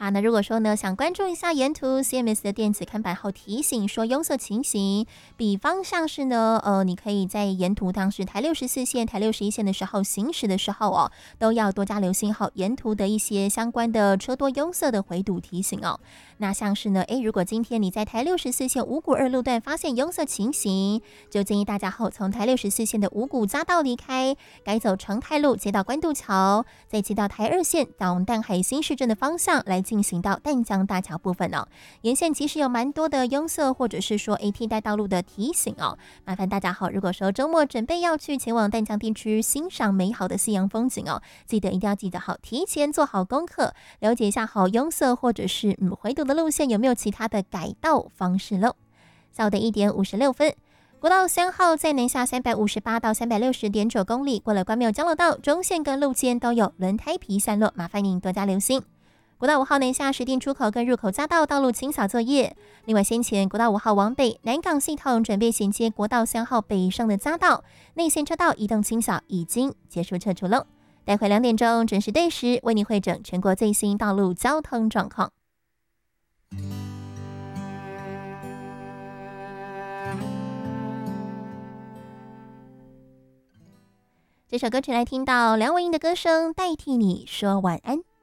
好，那如果说呢，想关注一下沿途 CMS 的电子看板后提醒说拥塞情形，比方像是呢，你可以在沿途当时台64线、台61线的时候行驶的时候哦，都要多加留心好沿途的一些相关的车多拥塞的回堵提醒哦。那像是呢，如果今天你在台64线五股二路段发现拥塞情形，就建议大家后从台64线的五股匝道离开，改走成泰路接到关渡桥，再接到台2线往淡海新市镇的方向来进行到淡江大桥部分哦。沿线其实有蛮多的拥塞或者是说替代道路的提醒哦。麻烦大家好，如果说周末准备要去前往淡江地区欣赏美好的夕阳风景哦，一定要记得好提前做好功课，了解一下好拥塞或者是回堵的路线有没有其他的改道方式喽。下午的1点56分。国道3号在南下358到360.9公里，过了关庙交流道中线跟路肩都有轮胎皮散落，麻烦您多加留心。国道5号南下石碇出口跟入口匝道道路清扫作业。另外，先前国道5号往北南港系统准备衔接国道3号北上的匝道，内线车道移动清扫已经结束撤除喽。待会2点钟准时对时为你汇整全国最新道路交通状况。这首歌曲来听到梁文音的歌声，代替你说晚安。